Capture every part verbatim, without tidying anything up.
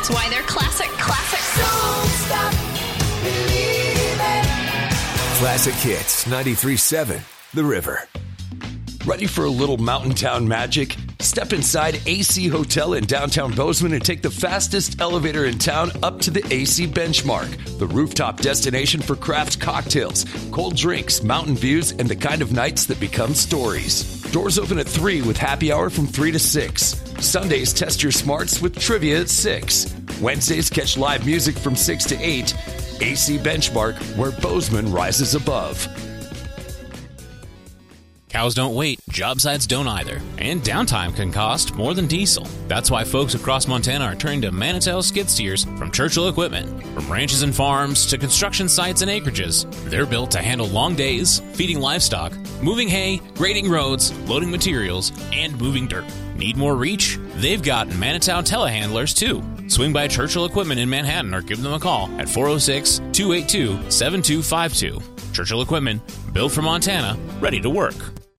That's why they're classic, classic. Don't stop believing. Classic Hits ninety-three point seven, The River. Ready for a little mountain town magic? Step inside A C Hotel in downtown Bozeman and take the fastest elevator in town up to the A C Benchmark, the rooftop destination for craft cocktails, cold drinks, mountain views, and the kind of nights that become stories. Doors open at three with happy hour from three to six. Sundays, test your smarts with trivia at six. Wednesdays, catch live music from six to eight. A C Benchmark, where Bozeman rises above. Cows don't wait, job sites don't either, and downtime can cost more than diesel. That's why folks across Montana are turning to Manitou skid steers from Churchill Equipment. From ranches and farms to construction sites and acreages, they're built to handle long days, feeding livestock, moving hay, grading roads, loading materials, and moving dirt. Need more reach? They've got Manitou telehandlers too. Swing by Churchill Equipment in Manhattan or give them a call at four oh six, two eight two, seven two five two. Churchill Equipment, built for Montana, ready to work.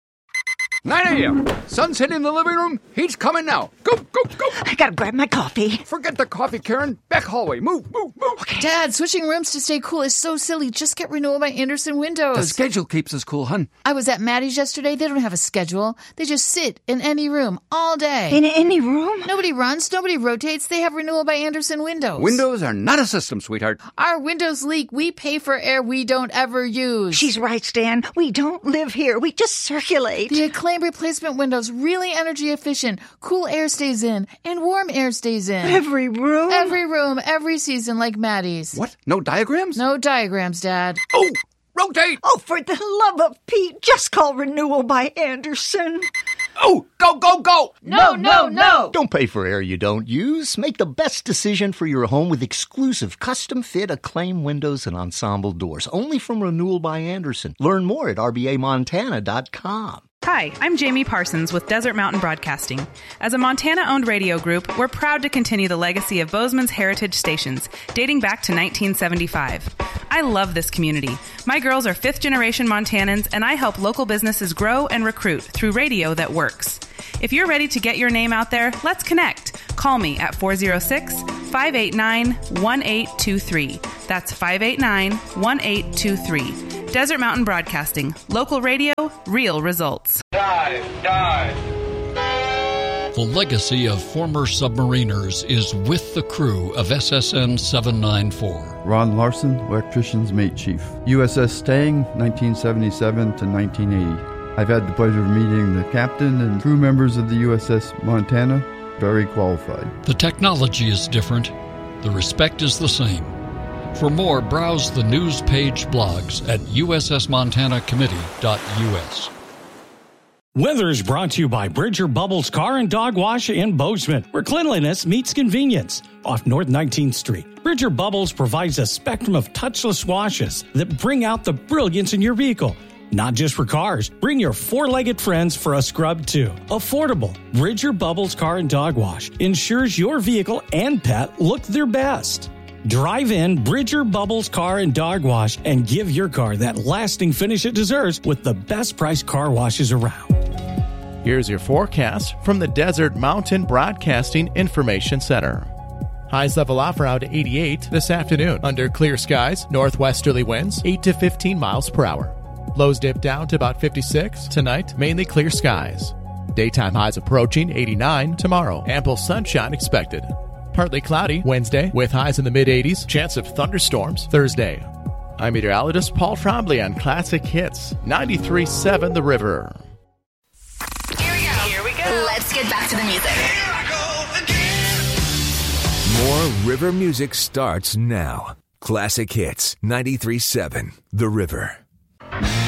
nine a.m. Sun's hitting the living room. Heat's coming now. Go, go, go. I gotta grab my coffee. Forget the coffee, Karen. Back hallway. Move, move, move. Okay. Dad, switching rooms to stay cool is so silly. Just get renewal by Andersen Windows. The schedule keeps us cool, hun. I was at Maddie's yesterday. They don't have a schedule. They just sit in any room all day. In any room? Nobody runs. Nobody rotates. They have renewal by Andersen Windows. Windows are not a system, sweetheart. Our windows leak. We pay for air we don't ever use. She's right, Stan. We don't live here. We just circulate. The Acclaim replacement windows, really energy efficient. Cool air stays in and warm air stays in. Every room? Every room, every season, like Maddie's. What? No diagrams? No diagrams, Dad. Oh, rotate! Oh, for the love of Pete, just call Renewal by Andersen. Oh, go, go, go! No, no, no! Don't pay for air you don't use. Make the best decision for your home with exclusive custom-fit Acclaim windows and ensemble doors. Only from Renewal by Andersen. Learn more at r b a montana dot com. Hi, I'm Jamie Parsons with Desert Mountain Broadcasting. As a Montana-owned radio group, we're proud to continue the legacy of Bozeman's heritage stations, dating back to nineteen seventy-five. I love this community. My girls are fifth-generation Montanans, and I help local businesses grow and recruit through radio that works. If you're ready to get your name out there, let's connect. Call me at four oh six, five eight nine, one eight two three. That's five eight nine, one eight two three. Desert Mountain Broadcasting. Local radio, real results. Dive, dive. The legacy of former submariners is with the crew of S S N seven ninety-four. Ron Larson, Electrician's Mate Chief. U S S Stang, nineteen seventy-seven to nineteen eighty. I've had the pleasure of meeting the captain and crew members of the U S S Montana. Very qualified. The technology is different. The respect is the same. For more, browse the news page blogs at u s s montana committee dot u s. Weather is brought to you by Bridger Bubbles Car and Dog Wash in Bozeman, where cleanliness meets convenience. Off North nineteenth Street, Bridger Bubbles provides a spectrum of touchless washes that bring out the brilliance in your vehicle. Not just for cars, bring your four-legged friends for a scrub too. Affordable, Bridger Bubbles Car and Dog Wash ensures your vehicle and pet look their best. Drive in Bridger Bubbles Car and Dog Wash and give your car that lasting finish it deserves with the best price car washes around. Here's your forecast from the Desert Mountain Broadcasting Information Center. Highs level off around eighty-eight this afternoon. Under clear skies, northwesterly winds eight to fifteen miles per hour. Lows dip down to about fifty-six. Tonight, mainly clear skies. Daytime highs approaching eighty-nine tomorrow. Ample sunshine expected. Partly cloudy Wednesday with highs in the mid-eighties. Chance of thunderstorms Thursday. I'm meteorologist Paul Trombley on Classic Hits ninety-three point seven The River. Here we go. Here we go. Let's get back to the music. Here I go again. More river music starts now. Classic Hits ninety-three point seven The River.